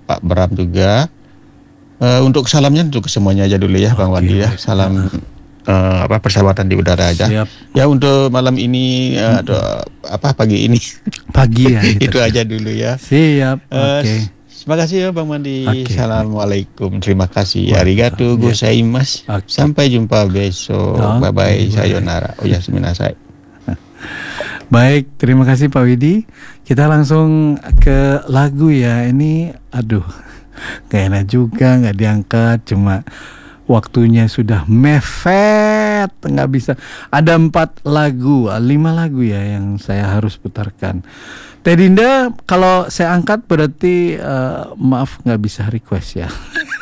Pak Bram juga. Untuk salamnya untuk semuanya aja dulu ya, Bang Wandi ya. Salam persahabatan di udara aja. Siap. Ya untuk malam ini pagi ini. Pagi ya. Itu aja dulu ya. Siap. Oke. Terima kasih ya Bang Wandi. Okay. Assalamualaikum. Terima kasih. Arigatou gozaimasu. Okay. Sampai jumpa besok. Okay. Bye-bye. Sayonara. Oyasumi nasai. Baik, terima kasih Pak Widi. Kita langsung ke lagu ya. Ini gak enak juga gak diangkat. Cuma waktunya sudah mepet, gak bisa. Ada 5 lagu ya yang saya harus putarkan. Teh Dinda, kalau saya angkat berarti maaf gak bisa request ya.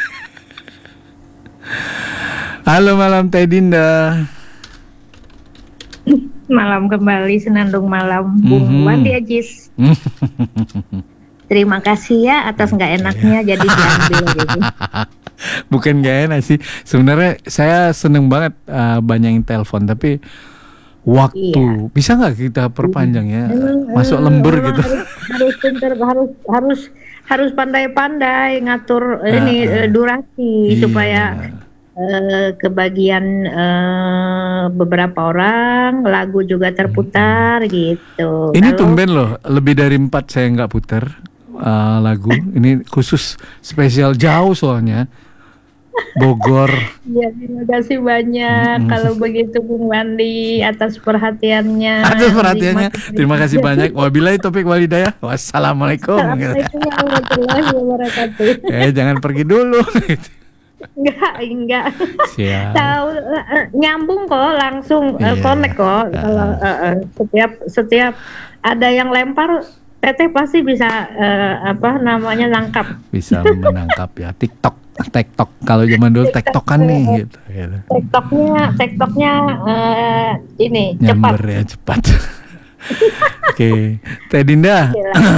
Halo malam Teh Dinda. Malam kembali, senandung malam Bung Wandi Ajis. Terima kasih ya atas gak enaknya jadi diambil gitu. Bukan gak enak sih. Sebenarnya saya seneng banget banyak yang telepon, tapi waktu bisa nggak kita perpanjang ya? Masuk lembur gitu. Harus pintar, harus pandai-pandai ngatur durasi supaya kebagian beberapa orang lagu juga terputar gitu. Ini tumben loh, lebih dari 4 saya nggak putar lagu. Ini khusus spesial jauh soalnya. Bogor. Ya, terima kasih banyak kalau begitu Bung Wandi atas perhatiannya. Terima kasih banyak. Wabillahi taufik wal hidayah. Wassalamualaikum. Assalamualaikum warahmatullahi wabarakatuh. Jangan pergi dulu. Enggak. Siap. Tahu nyambung kok, langsung connect kok. Kalau setiap ada yang lempar, Teteh pasti bisa nangkap. Bisa menangkap ya. TikTok kalau zaman dulu TikTokan nih gitu. TikToknya ini nyamber cepat. Oke. Teh Dinda.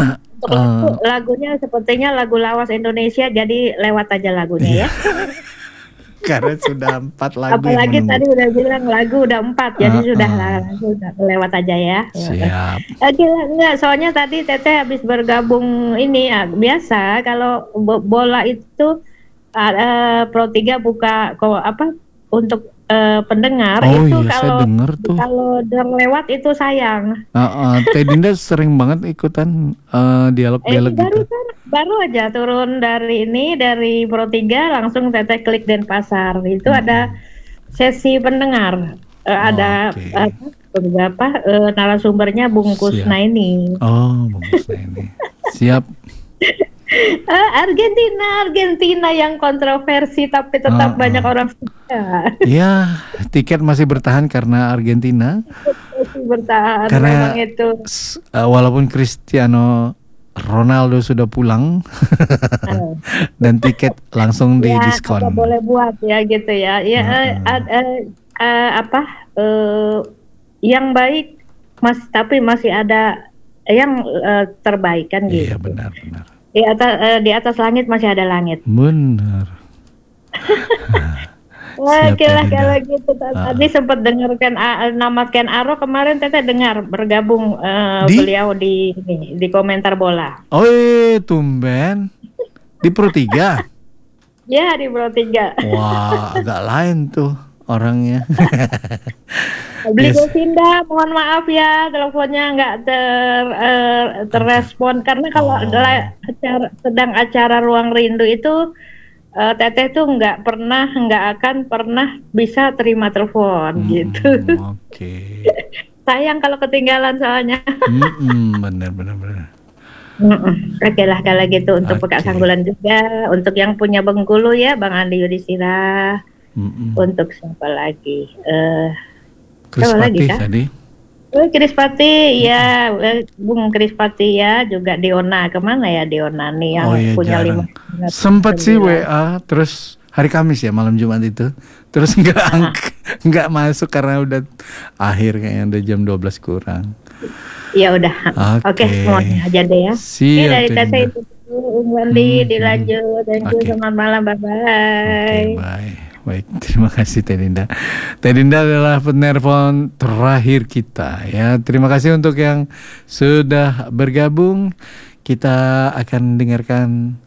Lagunya sepertinya lagu lawas Indonesia, jadi lewat aja lagunya ya. Karena sudah 4 lagu. Apalagi tadi udah bilang lagu udah 4, jadi sudah lewat aja ya. Siap. Enggak, soalnya tadi Teteh habis bergabung ini biasa kalau bola itu Pro 3 buka untuk pendengar itu kalau lewat itu sayang. Teh Dinda sering banget ikutan dialog-dialog gitu. Baru aja turun dari Pro 3 langsung Teteh klik Denpasar. Itu ada sesi pendengar. Ada beberapa narasumbernya Bung Kusnaini. Bung Kusnaini. Siap. Argentina yang kontroversi tapi tetap banyak orang suka. Iya, tiket masih bertahan karena Argentina. Masih bertahan karena memang itu. Walaupun Cristiano Ronaldo sudah pulang dan tiket langsung didiskon. Apa boleh buat ya gitu ya. Yang baik tapi masih ada yang terbaik kan gitu. Iya benar. Di atas langit masih ada langit. Benar. Oke lah kalau gitu. Tadi sempat dengarkan nama Ken Aro kemarin Teteh dengar bergabung beliau di komentar bola. Tumben. Di Pro 3? Ya di Pro 3. Wah agak lain tuh orangnya. Beli Govinda, mohon maaf ya teleponnya nggak terrespon karena kalau sedang acara Ruang Rindu itu Teteh tuh nggak akan pernah bisa terima telepon gitu. Oke. Sayang kalau ketinggalan soalnya. Benar. Oke lah kalau gitu untuk Pekat Sanggulan juga, untuk yang punya Bengkulu ya Bang Andi Yudhistira. Untuk siapa lagi? Krispati tadi. Krispati ya, Bung Krispati ya, juga Diona. Kemana ya Diona nih yang punya jarang. 5 sempat sih WA terus hari Kamis ya malam Jumat itu. Terus nggak masuk karena udah akhir kayaknya udah jam 12 kurang. Ya udah. Oke, semuanya aja deh ya. Siap. Dari Teteh itu Wandi dilanjut. Thank you, selamat malam, bye-bye. Bye. Baik, terima kasih Teh Dinda. Teh Dinda adalah penelpon terakhir kita ya. Terima kasih untuk yang sudah bergabung. Kita akan dengarkan